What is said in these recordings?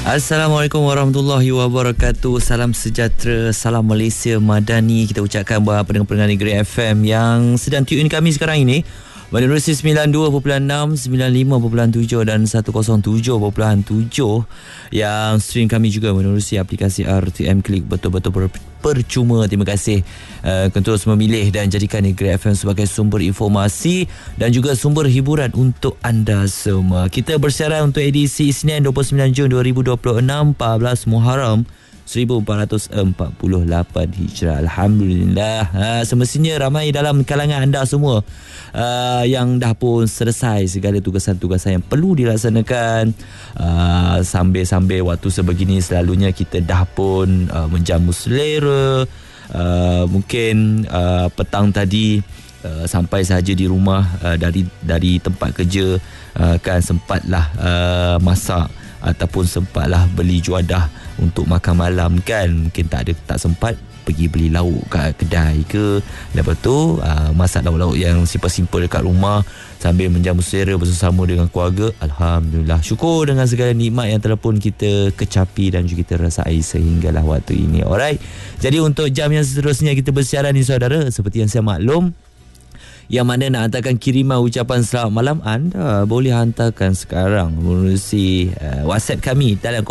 Assalamualaikum warahmatullahi wabarakatuh. Salam sejahtera, salam Malaysia Madani. Kita ucapkan buat pendengar-pendengar Negeri FM yang sedang tune in kami sekarang ini menerusi 92.6, 95.7 dan 107.7 yang stream kami juga menerusi aplikasi RTM Klik. Betul-betul percuma. Terima kasih terus memilih dan jadikan Negeri FM sebagai sumber informasi dan juga sumber hiburan untuk anda semua. Kita bersiaran untuk edisi Isnin 29 Jun 2026, 14 Muharram 1448 Hijrah. Alhamdulillah. Semestinya ramai dalam kalangan anda semua yang dah pun selesai segala tugasan-tugasan yang perlu dilaksanakan. Sambil-sambil waktu sebegini selalunya kita dah pun menjamu selera. Mungkin petang tadi sampai sahaja di rumah dari tempat kerja, kan sempatlah masak ataupun sempatlah beli juadah untuk makan malam, kan. Mungkin tak sempat pergi beli lauk kat kedai ke. Lepas tu masak lauk-lauk yang simple-simple dekat rumah sambil menjamu selera bersama dengan keluarga. Alhamdulillah, syukur dengan segala nikmat yang telah pun kita kecapi dan juga kita rasai sehinggalah waktu ini. Alright, jadi untuk jam yang seterusnya kita bersiaran ni saudara, seperti yang saya maklum, yang mana nak hantarkan kiriman ucapan selamat malam, anda boleh hantarkan sekarang melalui WhatsApp kami dalam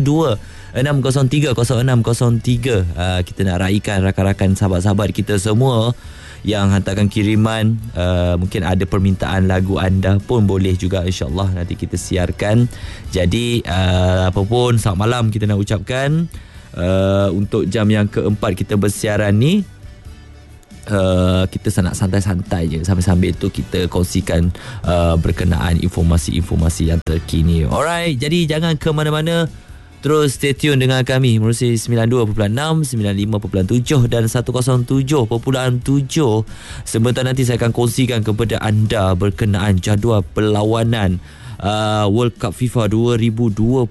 012-603-0603. Kita nak raikan rakan-rakan sahabat-sahabat kita semua yang hantarkan kiriman. Mungkin ada permintaan lagu anda pun boleh juga, insyaAllah nanti kita siarkan. Jadi apa pun selamat malam kita nak ucapkan untuk jam yang keempat kita bersiaran ni. Kita nak santai-santai je, sambil-sambil tu kita kongsikan berkenaan informasi-informasi yang terkini. Alright, jadi jangan ke mana-mana, terus stay tune dengan kami melalui 92.6, 95.7 dan 107.7. Sebentar nanti saya akan kongsikan kepada anda berkenaan jadual perlawanan World Cup FIFA 2026.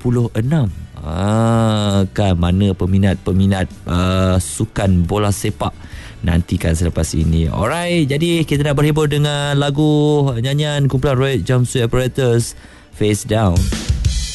Kan mana peminat-peminat sukan bola sepak, nantikan selepas ini. Alright, jadi kita nak berhibur dengan lagu nyanyian kumpulan Roy Jumpsuit Apparatus, Face Down.